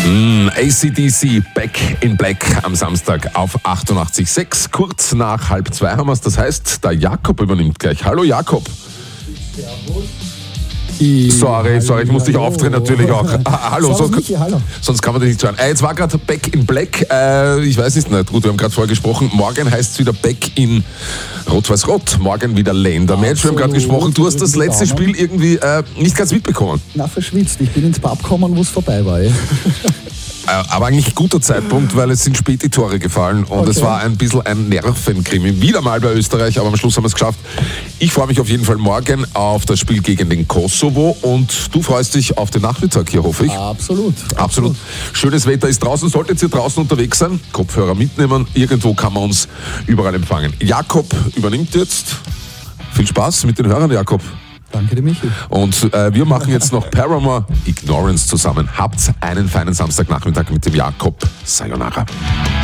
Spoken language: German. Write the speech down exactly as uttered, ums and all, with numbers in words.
Mm, A C D C, Back in Black am Samstag auf achtundachtzig Komma sechs. Kurz nach halb zwei haben wir es. Das heißt, der Jakob übernimmt gleich. Hallo Jakob. Sorry, hallo, sorry, ich muss dich hallo. aufdrehen natürlich auch. Ah, hallo, Servus, sonst, Michi, hallo. sonst kann man dich nicht hören. Äh, jetzt war gerade Back in Black. Äh, ich weiß nicht, na, gut, wir haben gerade vorher gesprochen. Morgen heißt es wieder Back in Rot-Weiß-Rot. Morgen wieder Ländermatch. Wir haben gerade gesprochen. Du hast das letzte Spiel irgendwie äh, nicht ganz mitbekommen. Na, verschwitzt. Ich bin ins Pub gekommen, wo es vorbei war. Ja. Aber eigentlich guter Zeitpunkt, weil es sind spät die Tore gefallen und Okay. es war ein bisschen ein Nervenkrimi. Wieder mal bei Österreich, aber am Schluss haben wir es geschafft. Ich freue mich auf jeden Fall morgen auf das Spiel gegen den Kosovo und du freust dich auf den Nachmittag hier, hoffe ich. Absolut. Absolut. Schönes Wetter ist draußen. Solltet ihr draußen unterwegs sein, Kopfhörer mitnehmen. Irgendwo kann man uns überall empfangen. Jakob übernimmt jetzt. Viel Spaß mit den Hörern, Jakob. Danke dir, Michi. Und äh, wir machen jetzt noch Paramore Ignorance zusammen. Habt einen feinen Samstagnachmittag mit dem Jakob. Sayonara.